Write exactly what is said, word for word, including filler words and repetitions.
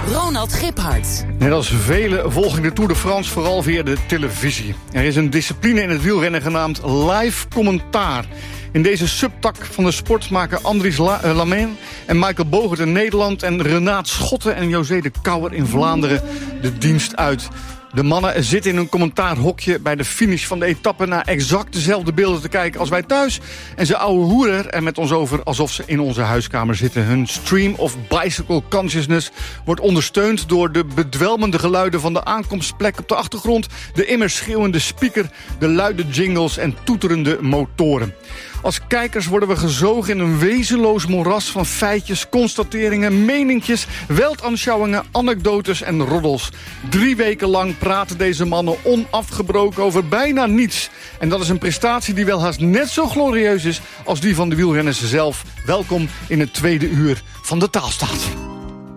Ronald Giphart. Net als velen volg ik de Tour de France vooral via de televisie. Er is een discipline in het wielrennen genaamd live commentaar. In deze subtak van de sport maken Andries La- uh, Lameen en Michael Bogert in Nederland en Renaat Schotten en José de Kouwer in Vlaanderen de dienst uit. De mannen zitten in een commentaarhokje bij de finish van de etappe naar exact dezelfde beelden te kijken als wij thuis. En ze ouwe hoeren er met ons over alsof ze in onze huiskamer zitten. Hun stream of bicycle consciousness wordt ondersteund door de bedwelmende geluiden van de aankomstplek op de achtergrond, de immer schreeuwende speaker, de luide jingles en toeterende motoren. Als kijkers worden we gezogen in een wezenloos moeras van feitjes, constateringen, meninkjes, weltanschouwingen, anekdotes en roddels. Drie weken lang praten deze mannen onafgebroken over bijna niets. En dat is een prestatie die wel haast net zo glorieus is als die van de wielrenners zelf. Welkom in het tweede uur van de Taalstaat.